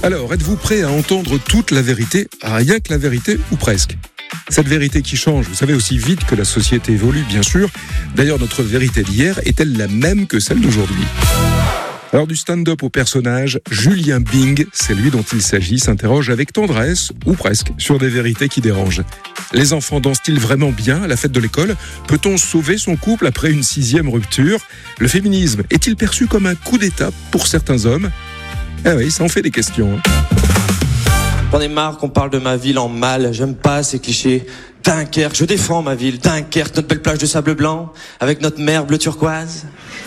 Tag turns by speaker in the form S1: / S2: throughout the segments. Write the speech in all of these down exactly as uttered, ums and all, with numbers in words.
S1: Alors, êtes-vous prêt à entendre toute la vérité, rien que la vérité ou presque ? Cette vérité qui change, vous savez, aussi vite que la société évolue, bien sûr. D'ailleurs, notre vérité d'hier est-elle la même que celle d'aujourd'hui ? Alors, du stand-up au personnage, Julien Bing, c'est lui dont il s'agit, s'interroge avec tendresse, ou presque, sur des vérités qui dérangent. Les enfants dansent-ils vraiment bien à la fête de l'école ? Peut-on sauver son couple après une sixième rupture ? Le féminisme est-il perçu comme un coup d'état pour certains hommes ? Ah oui, ça en fait des questions.
S2: J'en ai marre qu'on parle de ma ville en mal, j'aime pas ces clichés. Dunkerque, je défends ma ville, Dunkerque, notre belle plage de sable blanc, avec notre mer bleu turquoise.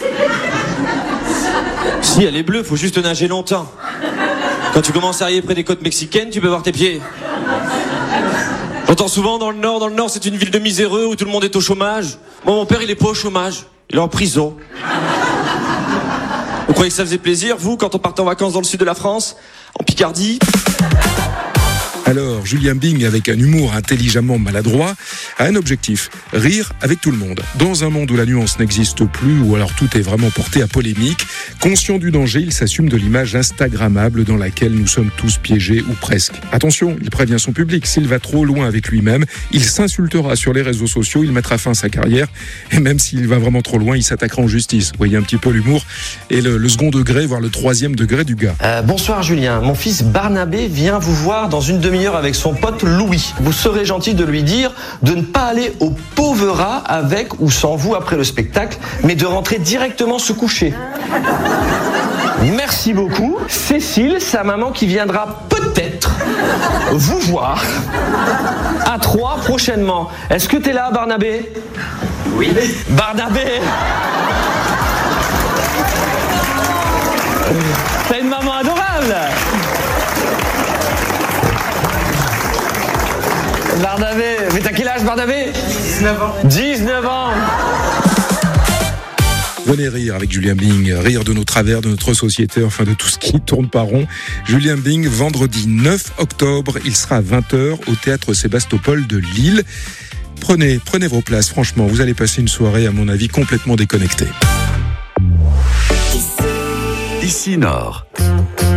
S2: Si, elle est bleue, faut juste nager longtemps. Quand tu commences à arriver près des côtes mexicaines, tu peux voir tes pieds. J'entends souvent dans le Nord, dans le Nord c'est une ville de miséreux où tout le monde est au chômage. Moi, mon père, il est pas au chômage, il est en prison. Vous croyez que ça faisait plaisir, vous, quand on partait en vacances dans le sud de la France, en Picardie ?
S1: Alors, Julien Bing, avec un humour intelligemment maladroit, a un objectif, rire avec tout le monde. Dans un monde où la nuance n'existe plus, ou alors tout est vraiment porté à polémique, conscient du danger, il s'assume de l'image instagrammable dans laquelle nous sommes tous piégés, ou presque. Attention, il prévient son public, s'il va trop loin avec lui-même, il s'insultera sur les réseaux sociaux, il mettra fin à sa carrière, et même s'il va vraiment trop loin, il s'attaquera en justice. Vous voyez un petit peu l'humour et le, le second degré, voire le troisième degré du gars.
S3: Euh, bonsoir Julien, mon fils Barnabé vient vous voir dans une demi-heure avec son pote Louis. Vous serez gentil de lui dire de ne pas aller au pauvre rat avec ou sans vous après le spectacle, mais de rentrer directement se coucher. Merci beaucoup. Cécile, sa maman qui viendra peut-être vous voir à Troyes prochainement. Est-ce que t'es là, Barnabé ? Oui. Barnabé ! T'as une maman adorable ! Barnabé, mais t'as quel âge, Barnabé ? dix-neuf ans. dix-neuf ans.
S1: Venez rire avec Julien Bing, rire de nos travers, de notre société, enfin de tout ce qui tourne pas rond. Julien Bing, vendredi neuf octobre, il sera à vingt heures au théâtre Sébastopol de Lille. Prenez, prenez vos places, franchement, vous allez passer une soirée, à mon avis, complètement déconnectée.
S4: Ici Nord.